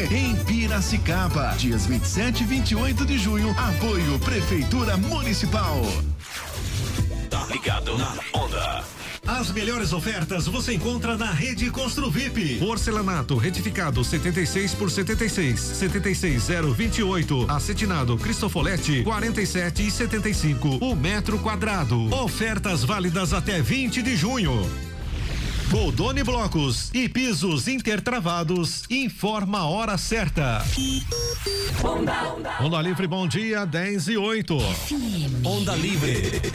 em Piracicaba. Dias 27 e 28 de junho. Apoio Prefeitura Municipal. Tá ligado na onda. As melhores ofertas você encontra na Rede Construvip. Porcelanato retificado 76 por 76, 76028. Acetinado Cristofoletti 47,75 o metro quadrado. Ofertas válidas até 20 de junho. Goldoni Blocos e pisos intertravados informa a hora certa. Onda Livre, bom dia, 10:08. Onda Livre.